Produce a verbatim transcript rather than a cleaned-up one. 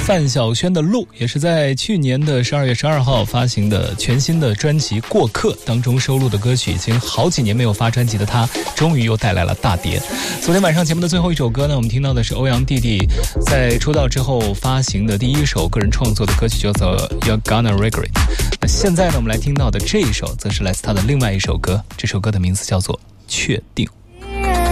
范晓萱的《路》也是在去年的十二月十二号发行的全新的专辑《过客》当中收录的歌曲。已经好几年没有发专辑的他，终于又带来了大碟。昨天晚上节目的最后一首歌呢，我们听到的是欧阳弟弟在出道之后发行的第一首个人创作的歌曲，叫做 You're Gonna Regret。 那现在呢，我们来听到的这一首则是来自他的另外一首歌，这首歌的名字叫做《确定》。